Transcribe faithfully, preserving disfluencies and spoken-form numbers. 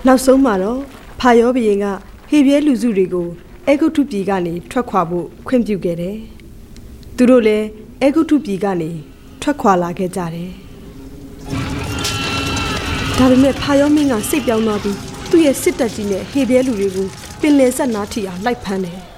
နောက်ဆုံးမှာတော့ဖာယောဘုရင်ကဟေဗြဲလူစုတွေကိုအေဂုတ္တုပြည်ကနေထွက်ခွာဖို့ခွင့်ပြုခဲ့တယ်။သူတို့လည်းအေဂုတ္တုပြည်ကနေထွက်ခွာလာခဲ့ကြတယ်။ဒါပေမဲ့ဖာယောမင်းကစိတ်ပြောင်းသွားပြီးသူ့ရဲ့စစ်တပ်ကြီးနဲ့ဟေဗြဲလူတွေကိုပင်လယ်ဆက်နားထိအောင်လိုက်ဖမ်းတယ်။